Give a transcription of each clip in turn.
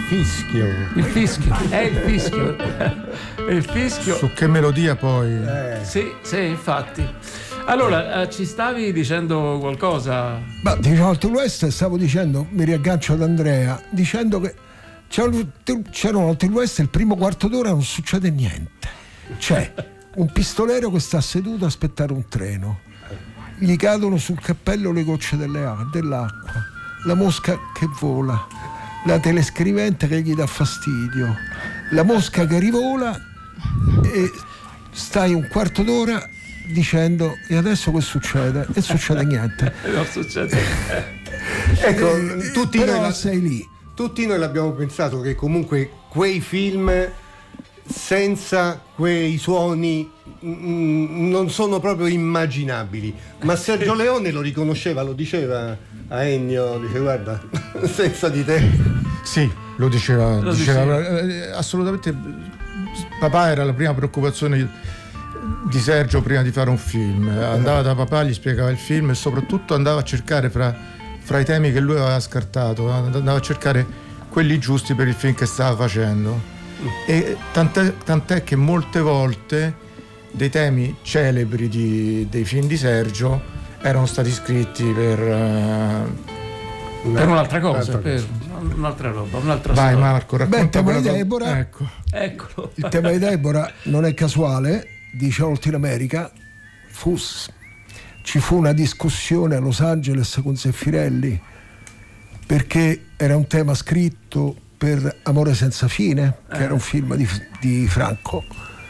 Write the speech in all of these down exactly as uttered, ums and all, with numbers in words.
fischio. Il fischio, è il fischio. È il fischio. Su che melodia poi? Eh. Sì, sì, infatti. Allora, eh, ci stavi dicendo qualcosa? Ma diciamo al True West stavo dicendo, mi riaggancio ad Andrea, dicendo che c'erano al True West il primo quarto d'ora non succede niente. C'è un pistolero che sta seduto a aspettare un treno, gli cadono sul cappello le gocce delle, dell'acqua, la mosca che vola, la telescrivente che gli dà fastidio, la mosca che rivola, e stai un quarto d'ora dicendo e adesso che succede? E succede niente. Non succede. Ecco, tutti però noi la, sei lì. Tutti noi l'abbiamo pensato che comunque quei film senza quei suoni mh, non sono proprio immaginabili. Ma Sergio Leone lo riconosceva, lo diceva a Ennio, dice guarda, senza di te. Sì, lo diceva, Lo diceva diceva. eh, assolutamente. Papà era la prima preoccupazione di Sergio prima di fare un film. Andava da papà, gli spiegava il film e soprattutto andava a cercare fra, fra i temi che lui aveva scartato, andava a cercare quelli giusti per il film che stava facendo. E tant'è, tant'è che molte volte dei temi celebri di, dei film di Sergio erano stati scritti per uh, per un'altra cosa, un'altra per un'altra roba, un'altra vai storia. Marco, Beh, il racconta tema di quella- Deborah, ecco. Eccolo. il tema di Deborah non è casuale, dice Oltre in America, fu, ci fu una discussione a Los Angeles con Zeffirelli perché era un tema scritto per Amore senza fine, che era un film di, di Franco,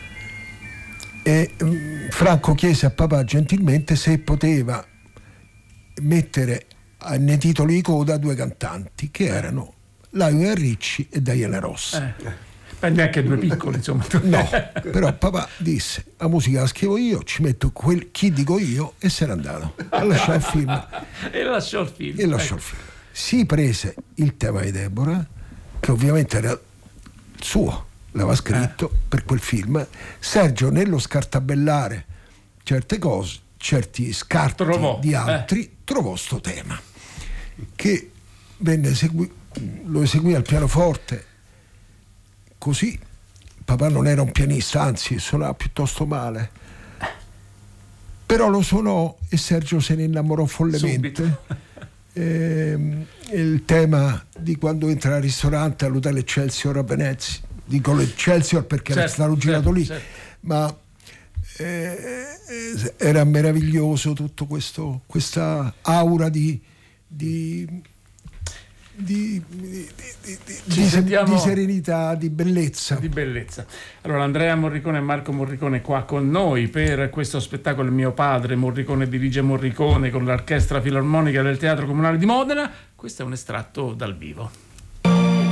e um, Franco chiese a papà gentilmente se poteva mettere nei titoli di coda due cantanti che erano Lionel Richie e Diana Ross. Eh. Beh, neanche due piccoli, insomma. No, però papà disse la musica la scrivo io, ci metto quel, chi dico io, e se n'è andato a lasciare il film E lasciò il film. e lasciò il film. Si prese il tema di Deborah, che ovviamente era suo, l'aveva scritto eh. per quel film. Sergio, nello scartabellare certe cose, certi scarti Trovò, di altri, eh. trovò sto tema che venne esegui, lo eseguì al pianoforte. Così papà non era un pianista, anzi suonava piuttosto male, però lo suonò e Sergio se ne innamorò follemente. E, il tema di quando entra al ristorante all'hotel Excelsior a Venezia, dico l'Excelsior perché certo, era stato girato certo, lì, certo. ma eh, era meraviglioso tutto questo, questa aura di di Di, di, di, di, di, sentiamo... di serenità, di bellezza. Di bellezza. Allora, Andrea Morricone e Marco Morricone qua con noi per questo spettacolo Mio padre. Morricone dirige Morricone con l'Orchestra Filarmonica del Teatro Comunale di Modena. Questo è un estratto dal vivo.